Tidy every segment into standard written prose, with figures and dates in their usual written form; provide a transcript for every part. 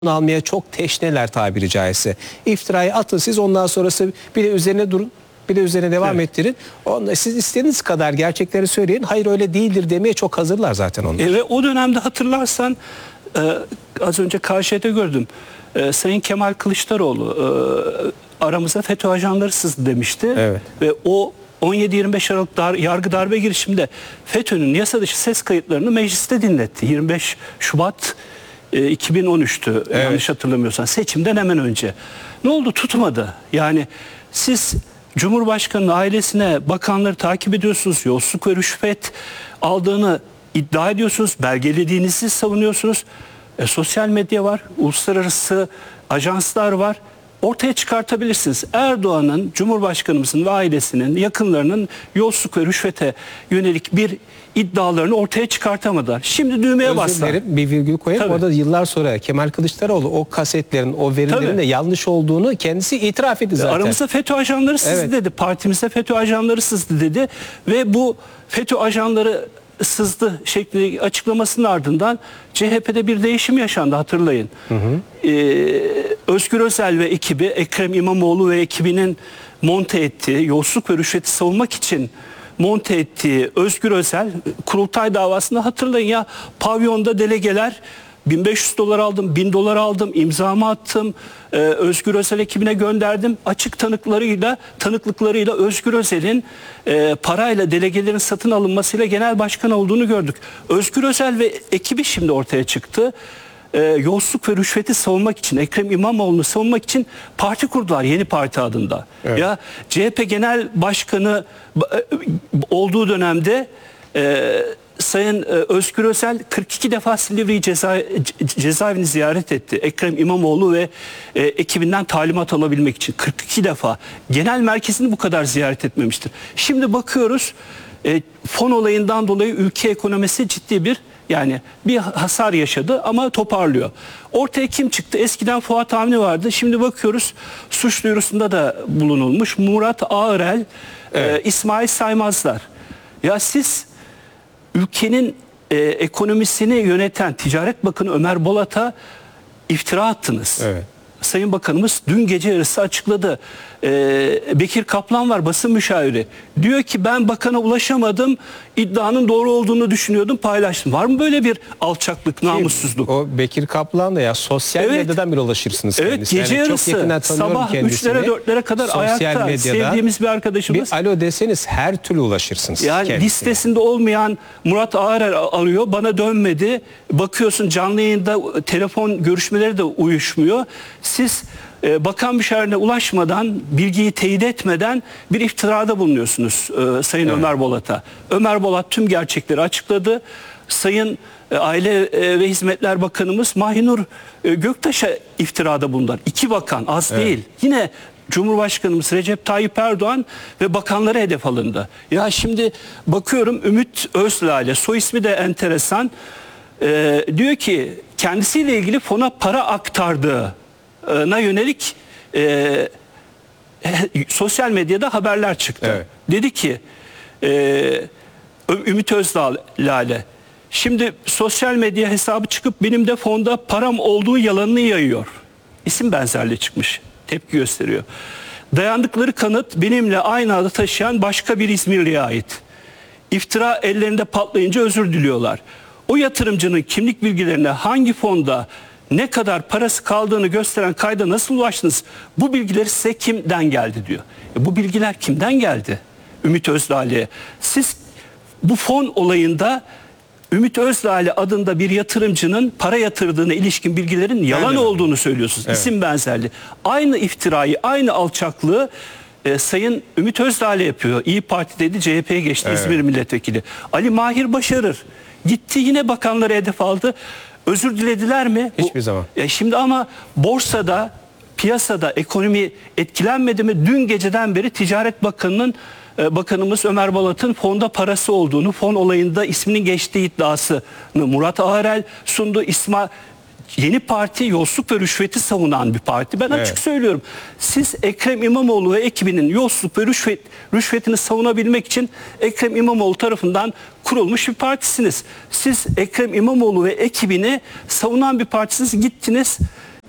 almaya çok teşneler tabiri caizse. İftirayı atın siz, ondan sonrası bir de üzerine durun. Bir de üzerine devam ettirin. Siz istediğiniz kadar gerçekleri söyleyin. Hayır öyle değildir demeye çok hazırlar zaten onlar. Ve o dönemde hatırlarsan az önce karşıda gördüm. Sayın Kemal Kılıçdaroğlu aramıza FETÖ ajanları sızdı demişti. Evet. Ve o 17-25 Aralık yargı darbe girişiminde FETÖ'nün yasa dışı ses kayıtlarını mecliste dinletti. 25 Şubat 2013'tü yanlış hatırlamıyorsan, seçimden hemen önce. Ne oldu? Tutmadı. Yani siz Cumhurbaşkanı'nın ailesine, bakanları takip ediyorsunuz. Yolsuzluk ve rüşvet aldığını iddia ediyorsunuz. Belgelediğinizi savunuyorsunuz. Sosyal medya var. Uluslararası ajanslar var. Ortaya çıkartabilirsiniz. Erdoğan'ın, Cumhurbaşkanımızın ve ailesinin, yakınlarının yolsuzluk ve rüşvete yönelik bir iddialarını ortaya çıkartamadılar. Şimdi düğmeye bastılar. Özür dilerim, bir virgül koyayım. Tabii. Orada yıllar sonra Kemal Kılıçdaroğlu o kasetlerin, o verilerin de yanlış olduğunu kendisi itiraf etti zaten. Aramızda FETÖ ajanları sızdı dedi. Partimizde FETÖ ajanları sızdı dedi. Ve bu FETÖ ajanları sızdı şeklinde açıklamasının ardından CHP'de bir değişim yaşandı, hatırlayın. Özgür Özel ve ekibi, Ekrem İmamoğlu ve ekibinin monte ettiği, yolsuzluk ve rüşveti savunmak için monte ettiği Özgür Özel kurultay davasında, hatırlayın ya, pavyonda delegeler 1500 dolar aldım, 1000 dolar aldım, imzamı attım, Özgür Özel ekibine gönderdim. Açık tanıklıklarıyla Özgür Özel'in parayla delegelerin satın alınmasıyla genel başkan olduğunu gördük. Özgür Özel ve ekibi şimdi ortaya çıktı. Yolsuzluk ve rüşveti savunmak için, Ekrem İmamoğlu'nu savunmak için parti kurdular, Yeni Parti adında. Evet. Ya CHP Genel Başkanı olduğu dönemde Sayın Özgür Özel 42 defa Silivri cezaevini ziyaret etti. Ekrem İmamoğlu ve ekibinden talimat alabilmek için 42 defa. Genel merkezini bu kadar ziyaret etmemiştir. Şimdi bakıyoruz, fon olayından dolayı ülke ekonomisi ciddi bir hasar yaşadı ama toparlıyor. Ortaya kim çıktı? Eskiden Fuat Avni vardı. Şimdi bakıyoruz, suç duyurusunda da bulunulmuş Murat Ağırel, İsmail Saymazlar. Ya siz ülkenin ekonomisini yöneten Ticaret Bakanı Ömer Bolat'a iftira attınız. Evet. Sayın Bakanımız dün gece yarısı açıkladı. Bekir Kaplan var, basın müşaviri. Diyor ki ben bakana ulaşamadım, iddianın doğru olduğunu düşünüyordum, paylaştım. Var mı böyle bir alçaklık, namussuzluk? O Bekir Kaplan da ya sosyal medyadan bir ulaşırsınız kendisine. Evet, gece yani yarısı sabah 3'lere 4'lere kadar ayakta medyada, sevdiğimiz bir arkadaşımız. Bir alo deseniz her türlü ulaşırsınız yani kendisine. Listesinde olmayan Murat Ağarer arıyor, bana dönmedi. Bakıyorsun canlı yayında telefon görüşmeleri de uyuşmuyor. Siz bakan müşavirine ulaşmadan, bilgiyi teyit etmeden bir iftirada bulunuyorsunuz Sayın Ömer Bolat'a. Ömer Bolat tüm gerçekleri açıkladı. Sayın Aile ve Hizmetler Bakanımız Mahinur Göktaş'a iftirada bulundular. 2 bakan, az değil. Yine Cumhurbaşkanımız Recep Tayyip Erdoğan ve bakanlara hedef alındı. Ya şimdi bakıyorum, Ümit Özlale, soy ismi de enteresan, diyor ki kendisiyle ilgili fona para aktardığına yönelik sosyal medyada haberler çıktı. Evet. Dedi ki Ümit Özlale, şimdi sosyal medya hesabı çıkıp benim de fonda param olduğu yalanını yayıyor. İsim benzerliği çıkmış. Tepki gösteriyor. Dayandıkları kanıt benimle aynı adı taşıyan başka bir İzmirli'ye ait. İftira ellerinde patlayınca özür diliyorlar. O yatırımcının kimlik bilgilerine hangi fonda ne kadar parası kaldığını gösteren kayda nasıl ulaştınız? Bu bilgileri size kimden geldi diyor. Bu bilgiler kimden geldi? Ümit Özlale'ye. Siz bu fon olayında Ümit Özlale adında bir yatırımcının para yatırdığına ilişkin bilgilerin yalan olduğunu söylüyorsunuz. Evet. İsim benzerliği. Aynı iftirayı, aynı alçaklığı Sayın Ümit Özlale yapıyor. İyi Parti'deydi, CHP'ye geçti, İzmir milletvekili. Ali Mahir Başarır gitti, yine bakanları hedef aldı. Özür dilediler mi? Hiçbir zaman. Şimdi ama borsada, piyasada ekonomi etkilenmedi mi? Dün geceden beri Ticaret Bakanımız Ömer Bolat'ın fonda parası olduğunu, fon olayında isminin geçtiği iddiasını Murat Ağırel sundu. Yeni Parti yolsuzluk ve rüşveti savunan bir parti. Ben açık söylüyorum. Siz Ekrem İmamoğlu ve ekibinin yolsuzluk ve rüşvetini savunabilmek için Ekrem İmamoğlu tarafından kurulmuş bir partisiniz. Siz Ekrem İmamoğlu ve ekibini savunan bir partisiniz. Gittiniz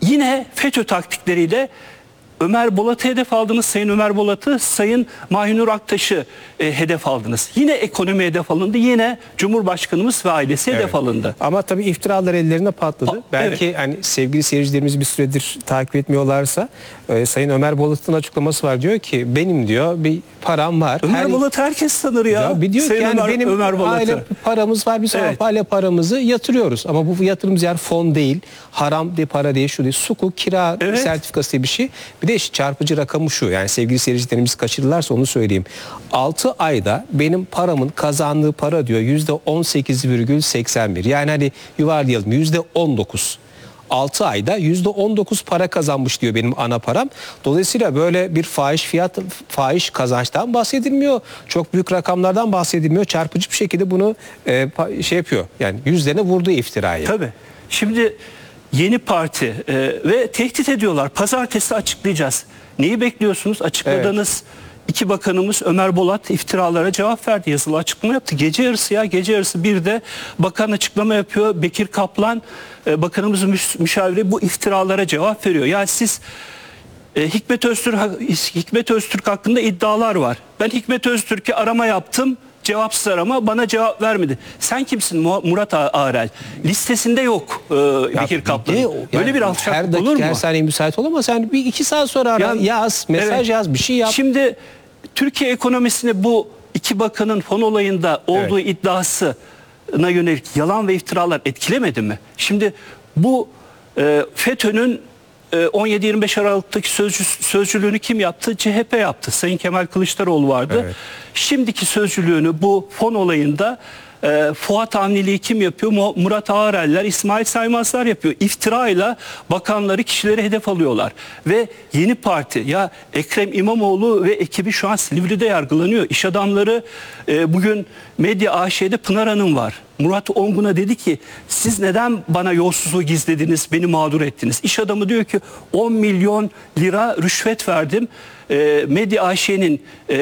yine FETÖ taktikleriyle Ömer Bolat'ı hedef aldınız, Sayın Ömer Bolat'ı, Sayın Mahinur Aktaş'ı hedef aldınız. Yine ekonomi hedef alındı, yine Cumhurbaşkanımız ve ailesi hedef alındı. Ama tabii iftiralar ellerine patladı. Belki hani sevgili seyircilerimiz bir süredir takip etmiyorlarsa Sayın Ömer Bolat'ın açıklaması var. Diyor ki benim diyor bir param var. Ömer Bolat herkes tanır ya. Ya bir diyor ki yani benim Ömer aile paramız var. Biz aile paramızı yatırıyoruz. Ama bu yatırımımız yer fon değil. Haram de para değil, şu değil. Sukuk, kira sertifikası diye bir şey. Bir de çarpıcı rakamı şu. Yani sevgili seyircilerimiz kaçırırlarsa onu söyleyeyim. 6 ayda benim paramın kazandığı para diyor %18,81. Yani hani yuvarlayalım %19. 6 ayda %19 para kazanmış diyor benim ana param. Dolayısıyla böyle bir fahiş kazançtan bahsedilmiyor. Çok büyük rakamlardan bahsedilmiyor. Çarpıcı bir şekilde bunu şey yapıyor. Yani yüzlerine vurdu iftirayı. Tabii. Şimdi yeni parti ve tehdit ediyorlar. Pazartesi açıklayacağız. Neyi bekliyorsunuz? Açıkladığınız iki bakanımız Ömer Bolat iftiralara cevap verdi. Yazılı açıklama yaptı. Gece yarısı bir de bakan açıklama yapıyor. Bekir Kaplan bakanımızın müşaviri bu iftiralara cevap veriyor. Yani siz Hikmet Öztürk hakkında iddialar var. Ben Hikmet Öztürk'e arama yaptım. Cevapsız arama, bana cevap vermedi. Sen kimsin Murat Arel? Listesinde yok Bekir Kaplan. Böyle bir alçaklık olur mu? Her saniye müsait olamaz. Yani bir 2 saat sonra ara, yaz, mesaj yaz, bir şey yap. Şimdi Türkiye ekonomisini bu iki bakanın fon olayında olduğu iddiasına yönelik yalan ve iftiralar etkilemedi mi? Şimdi bu FETÖ'nün 17-25 Aralık'taki sözcülüğünü kim yaptı? CHP yaptı. Sayın Kemal Kılıçdaroğlu vardı. Evet. Şimdiki sözcülüğünü bu fon olayında Fuat Avni'liği kim yapıyor? Murat Ağareller, İsmail Saymazlar yapıyor. İftirayla bakanları, kişileri hedef alıyorlar. Ve yeni parti, ya Ekrem İmamoğlu ve ekibi şu an Silivri'de yargılanıyor. İş adamları bugün Medya AŞ'de Pınar Hanım var. Murat Ongun'a dedi ki siz neden bana yolsuzluğu gizlediniz, beni mağdur ettiniz? İş adamı diyor ki 10 milyon lira rüşvet verdim. Medya AŞ'nin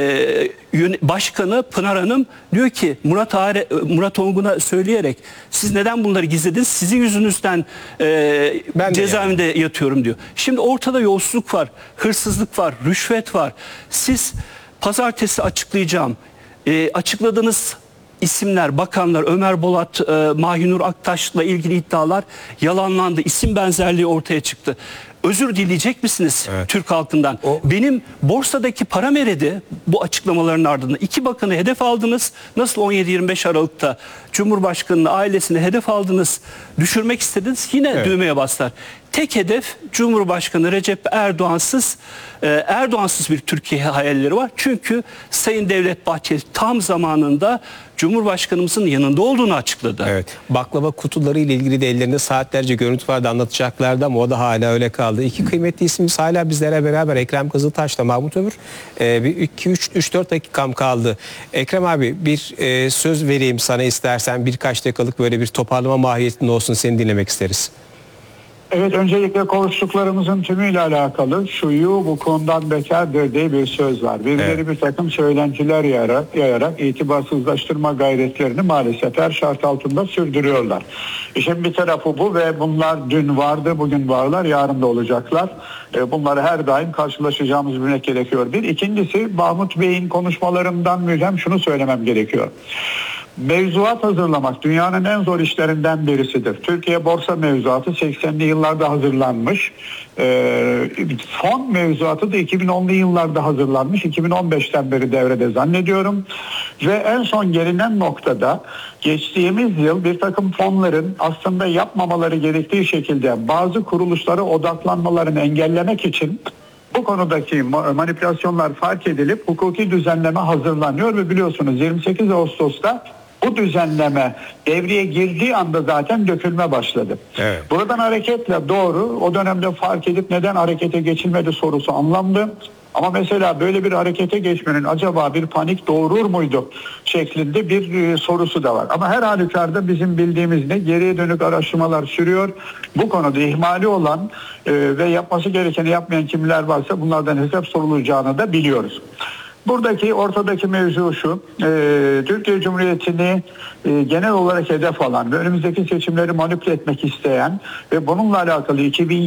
başkanı Pınar Hanım diyor ki Murat Ongun'a söyleyerek siz neden bunları gizlediniz? Sizin yüzünüzden cezaevinde yatıyorum diyor. Şimdi ortada yolsuzluk var, hırsızlık var, rüşvet var. Siz pazartesi açıklayacağım. Açıkladığınız isimler, bakanlar, Ömer Bolat, Mahinur Aktaş'la ilgili iddialar yalanlandı. İsim benzerliği ortaya çıktı. Özür dileyecek misiniz Türk halkından? Benim borsadaki param eridi bu açıklamaların ardından. İki bakanı hedef aldınız. Nasıl 17-25 Aralık'ta Cumhurbaşkanı'nı, ailesini hedef aldınız, düşürmek istediniz. Yine düğmeye bastılar. Tek hedef Cumhurbaşkanı Recep Erdoğansız bir Türkiye hayalleri var. Çünkü Sayın Devlet Bahçeli tam zamanında Cumhurbaşkanımızın yanında olduğunu açıkladı. Evet. Baklava kutuları ile ilgili de ellerinde saatlerce görüntü vardı, anlatacaklardı ama o da hala öyle kaldı. İki kıymetli ismimiz hala bizlere beraber, Ekrem Kızıltaş'la Mahmut Ömür. 2-3-4 dakikam kaldı. Ekrem abi, bir söz vereyim sana istersen, birkaç dakikalık böyle bir toparlama mahiyetinde olsun, seni dinlemek isteriz. Evet, öncelikle konuştuklarımızın tümüyle alakalı şuyu bu konudan beterdir diye bir söz var. Birileri bir takım söylentiler yayarak itibarsızlaştırma gayretlerini maalesef her şart altında sürdürüyorlar. İşin bir tarafı bu ve bunlar dün vardı, bugün varlar, yarın da olacaklar. Bunları her daim karşılaşacağımız bilmek gerekiyor. İkincisi, Mahmut Bey'in konuşmalarından mühim şunu söylemem gerekiyor. Mevzuat hazırlamak dünyanın en zor işlerinden birisidir. Türkiye borsa mevzuatı 80'li yıllarda hazırlanmış. Fon mevzuatı da 2010'lu yıllarda hazırlanmış. 2015'ten beri devrede zannediyorum. Ve en son gelinen noktada geçtiğimiz yıl bir takım fonların aslında yapmamaları gerektiği şekilde bazı kuruluşlara odaklanmalarını engellemek için bu konudaki manipülasyonlar fark edilip hukuki düzenleme hazırlanıyor ve biliyorsunuz 28 Ağustos'ta bu düzenleme devreye girdiği anda zaten dökülme başladı. Evet. Buradan hareketle doğru, o dönemde fark edip neden harekete geçilmedi sorusu anlamlı. Ama mesela böyle bir harekete geçmenin acaba bir panik doğurur muydu şeklinde bir sorusu da var. Ama her halükarda bizim bildiğimiz ne, geriye dönük araştırmalar sürüyor. Bu konuda ihmali olan ve yapması gerekeni yapmayan kimler varsa bunlardan hesap sorulacağını da biliyoruz. Buradaki ortadaki mevzu şu, Türkiye Cumhuriyeti'ni genel olarak hedef alan ve önümüzdeki seçimleri manipüle etmek isteyen ve bununla alakalı